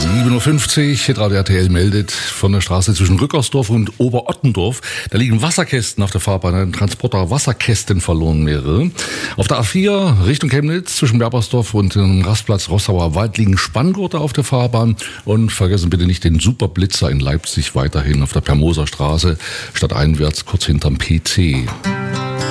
7.50 Uhr, Hitradio RTL meldet von der Straße zwischen Rückersdorf und Oberottendorf. Da liegen Wasserkästen auf der Fahrbahn, ein Transporter Wasserkästen verloren mehrere. Auf der A4 Richtung Chemnitz zwischen Berbersdorf und dem Rastplatz Rossauer Wald liegen Spanngurte auf der Fahrbahn. Und vergessen bitte nicht den Superblitzer in Leipzig weiterhin auf der Permoser Straße, stadteinwärts kurz hinterm PC.